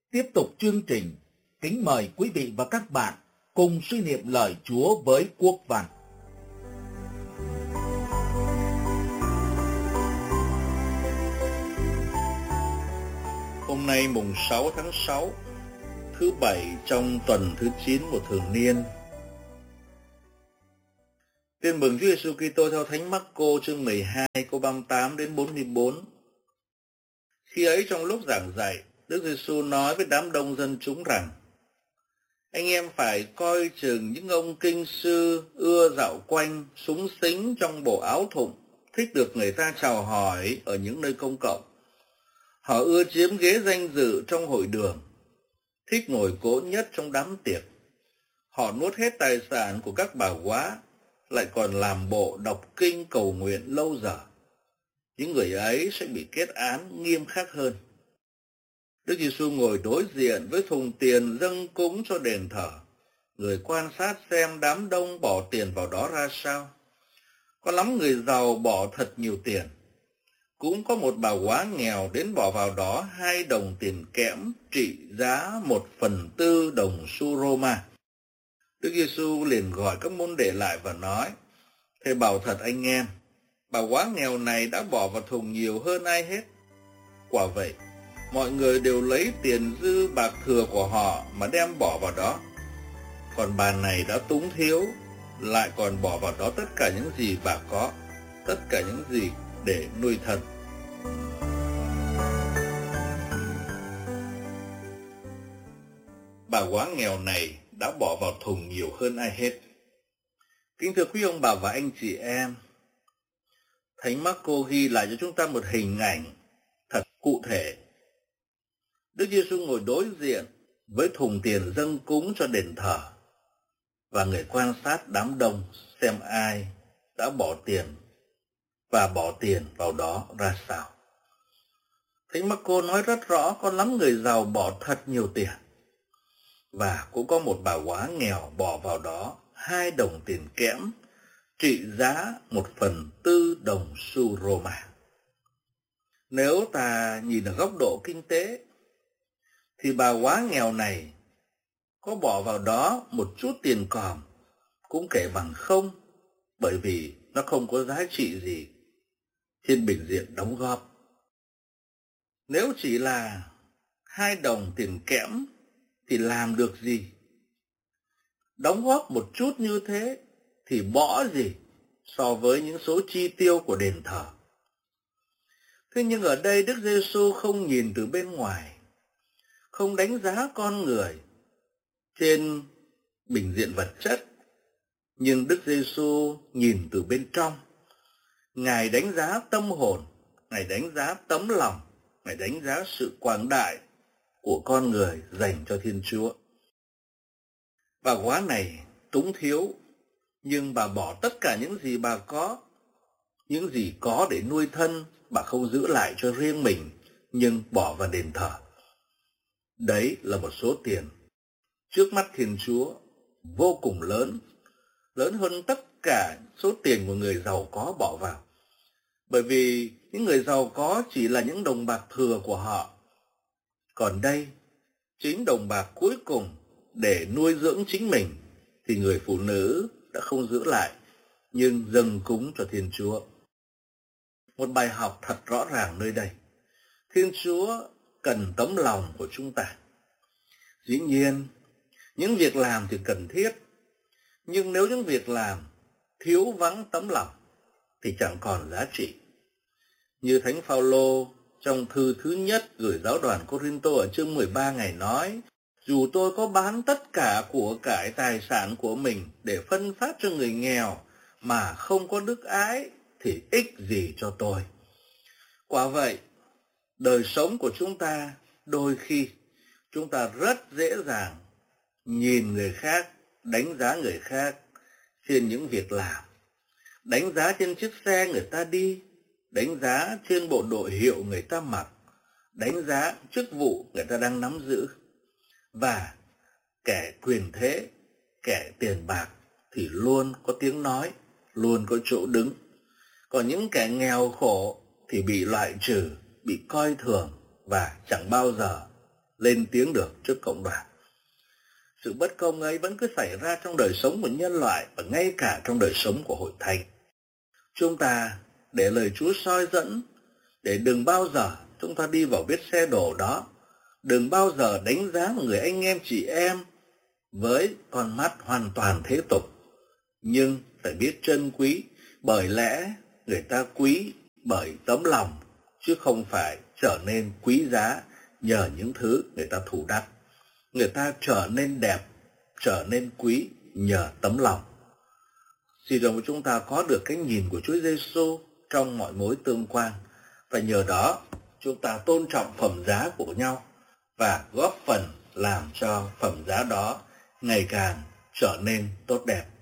Tiếp tục chương trình, kính mời quý vị và các bạn cùng suy niệm lời Chúa với Quốc Văn. Hôm nay mùng 6 tháng 6, thứ Bảy trong tuần thứ 9 của thường niên. Tin mừng Chúa Giêsu Kitô theo Thánh Mác-cô chương 12 câu 38 đến 44. Khi ấy trong lúc giảng dạy, Đức Giêsu nói với đám đông dân chúng rằng: anh em phải coi chừng những ông kinh sư ưa dạo quanh, súng xính trong bộ áo thụng, thích được người ta chào hỏi ở những nơi công cộng. Họ ưa chiếm ghế danh dự trong hội đường, thích ngồi cỗ nhất trong đám tiệc. Họ nuốt hết tài sản của các bà góa, lại còn làm bộ đọc kinh cầu nguyện lâu giờ. Những người ấy sẽ bị kết án nghiêm khắc hơn. Đức Giêsu ngồi đối diện với thùng tiền dâng cúng cho đền thờ. Người quan sát xem đám đông bỏ tiền vào đó ra sao. Có lắm người giàu bỏ thật nhiều tiền. Cũng có một bà góa nghèo đến bỏ vào đó 2 đồng tiền kẽm trị giá 1/4 đồng xu Roma. Đức Giêsu liền gọi các môn đệ lại và nói: thầy bảo thật anh em, bà góa nghèo này đã bỏ vào thùng nhiều hơn ai hết. Quả vậy, mọi người đều lấy tiền dư bạc thừa của họ mà đem bỏ vào đó. Còn bà này đã túng thiếu, lại còn bỏ vào đó tất cả những gì bà có, tất cả những gì để nuôi thân. Bà góa nghèo này đã bỏ vào thùng nhiều hơn ai hết. Kính thưa quý ông bà và anh chị em, Thánh Mác-cô ghi lại cho chúng ta một hình ảnh thật cụ thể. Đức Giêsu ngồi đối diện với thùng tiền dâng cúng cho đền thờ, và người quan sát đám đông xem ai đã bỏ tiền và bỏ tiền vào đó ra sao. Thánh Mác-cô nói rất rõ, có lắm người giàu bỏ thật nhiều tiền, và cũng có một bà góa nghèo bỏ vào đó 2 đồng tiền kẽm trị giá 1/4 đồng xu Roma. Nếu ta nhìn ở góc độ kinh tế, thì bà góa nghèo này có bỏ vào đó một chút tiền còm cũng kể bằng không, bởi vì nó không có giá trị gì trên bình diện đóng góp. Nếu chỉ là 2 đồng tiền kẽm thì làm được gì? Đóng góp một chút như thế thì bỏ gì so với những số chi tiêu của đền thờ. Thế nhưng ở đây Đức Giêsu không nhìn từ bên ngoài, không đánh giá con người trên bình diện vật chất, nhưng Đức Giêsu nhìn từ bên trong. Ngài đánh giá tâm hồn, Ngài đánh giá tấm lòng, Ngài đánh giá sự quảng đại của con người dành cho Thiên Chúa. Bà góa này túng thiếu, nhưng bà bỏ tất cả những gì bà có, những gì có để nuôi thân, bà không giữ lại cho riêng mình, nhưng bỏ vào đền thờ. Đấy là một số tiền trước mắt Thiên Chúa vô cùng lớn, lớn hơn tất cả số tiền của người giàu có bỏ vào. Bởi vì những người giàu có chỉ là những đồng bạc thừa của họ. Còn đây, chính đồng bạc cuối cùng để nuôi dưỡng chính mình thì người phụ nữ đã không giữ lại, nhưng dâng cúng cho Thiên Chúa. Một bài học thật rõ ràng nơi đây. Thiên Chúa cần tấm lòng của chúng ta. Dĩ nhiên, những việc làm thì cần thiết, nhưng nếu những việc làm thiếu vắng tấm lòng thì chẳng còn giá trị. Như Thánh Phaolô trong thư thứ nhất gửi giáo đoàn Cô-rinh-tô ở chương 13 Ngài nói: dù tôi có bán tất cả của cải tài sản của mình để phân phát cho người nghèo mà không có đức ái thì ích gì cho tôi. Quả vậy, đời sống của chúng ta đôi khi chúng ta rất dễ dàng nhìn người khác, đánh giá người khác trên những việc làm, đánh giá trên chiếc xe người ta đi, đánh giá trên bộ đội hiệu người ta mặc, đánh giá chức vụ người ta đang nắm giữ. Và kẻ quyền thế, kẻ tiền bạc thì luôn có tiếng nói, luôn có chỗ đứng. Còn những kẻ nghèo khổ thì bị loại trừ, bị coi thường và chẳng bao giờ lên tiếng được trước cộng đoàn. Sự bất công ấy vẫn cứ xảy ra trong đời sống của nhân loại và ngay cả trong đời sống của hội thánh. Chúng ta để lời Chúa soi dẫn, để đừng bao giờ chúng ta đi vào vết xe đổ đó, đừng bao giờ đánh giá một người anh em chị em với con mắt hoàn toàn thế tục, nhưng phải biết trân quý, bởi lẽ người ta quý bởi tấm lòng, chứ không phải trở nên quý giá nhờ những thứ người ta thù đắc. Người ta trở nên đẹp, trở nên quý nhờ tấm lòng. Xin cho chúng ta có được cái nhìn của Chúa Giêsu trong mọi mối tương quan, và nhờ đó chúng ta tôn trọng phẩm giá của nhau và góp phần làm cho phẩm giá đó ngày càng trở nên tốt đẹp.